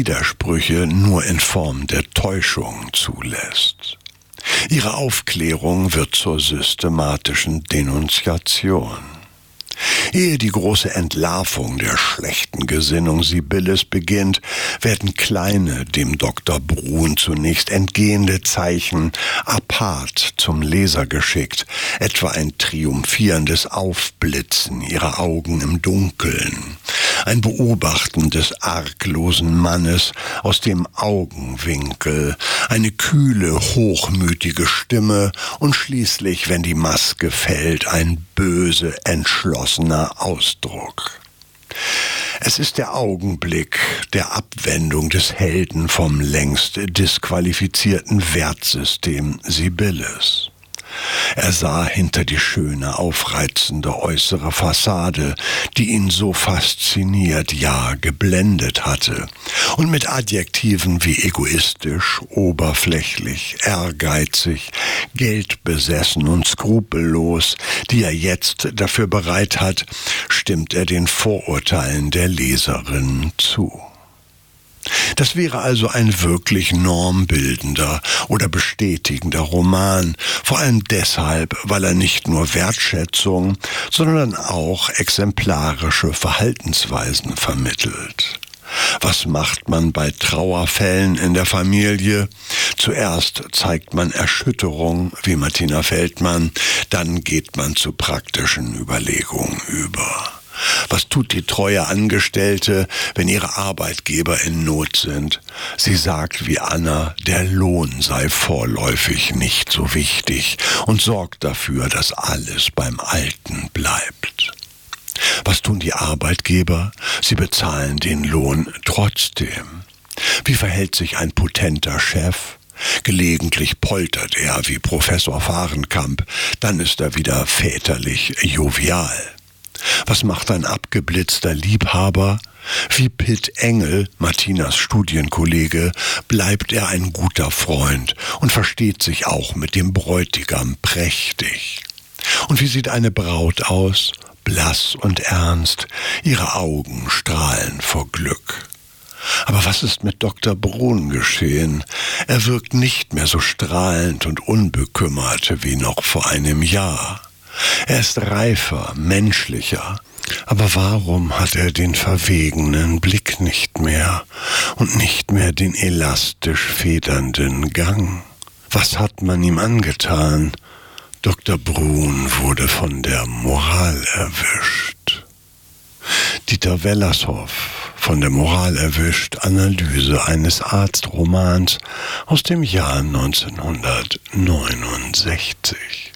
Widersprüche nur in Form der Täuschung zulässt. Ihre Aufklärung wird zur systematischen Denunziation. Ehe die große Entlarvung der schlechten Gesinnung Sibylles beginnt, werden kleine, dem Dr. Bruhn zunächst entgehende Zeichen apart zum Leser geschickt, etwa ein triumphierendes Aufblitzen ihrer Augen im Dunkeln, ein Beobachten des arglosen Mannes aus dem Augenwinkel, eine kühle, hochmütige Stimme und schließlich, wenn die Maske fällt, ein böse, entschlossener Ausdruck. Es ist der Augenblick der Abwendung des Helden vom längst disqualifizierten Wertsystem Sibylles. Er sah hinter die schöne, aufreizende äußere Fassade, die ihn so fasziniert, ja geblendet hatte, und mit Adjektiven wie egoistisch, oberflächlich, ehrgeizig, geldbesessen und skrupellos, die er jetzt dafür bereit hat, stimmt er den Vorurteilen der Leserin zu. Das wäre also ein wirklich normbildender oder bestätigender Roman, vor allem deshalb, weil er nicht nur Wertschätzung, sondern auch exemplarische Verhaltensweisen vermittelt. Was macht man bei Trauerfällen in der Familie? Zuerst zeigt man Erschütterung, wie Martina Feldmann, dann geht man zu praktischen Überlegungen über. Was tut die treue Angestellte, wenn ihre Arbeitgeber in Not sind? Sie sagt wie Anna, der Lohn sei vorläufig nicht so wichtig und sorgt dafür, dass alles beim Alten bleibt. Was tun die Arbeitgeber? Sie bezahlen den Lohn trotzdem. Wie verhält sich ein potenter Chef? Gelegentlich poltert er wie Professor Fahrenkamp, dann ist er wieder väterlich jovial. Was macht ein abgeblitzter Liebhaber? Wie Pitt Engel, Martinas Studienkollege, bleibt er ein guter Freund und versteht sich auch mit dem Bräutigam prächtig. Und wie sieht eine Braut aus? Blass und ernst, ihre Augen strahlen vor Glück. Aber was ist mit Dr. Bruhn geschehen? Er wirkt nicht mehr so strahlend und unbekümmert wie noch vor einem Jahr. Er ist reifer, menschlicher. Aber warum hat er den verwegenen Blick nicht mehr und nicht mehr den elastisch federnden Gang? Was hat man ihm angetan? Dr. Bruhn wurde von der Moral erwischt. Dieter Wellershoff, von der Moral erwischt, Analyse eines Arztromans aus dem Jahr 1969.